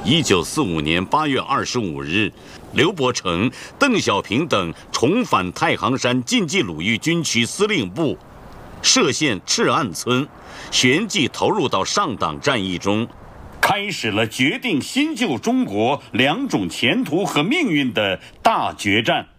1945年8月25日，刘伯承、邓小平等重返太行山晋冀鲁豫军区司令部，设县赤岸村，旋即投入到上党战役中，开始了决定新旧中国两种前途和命运的大决战。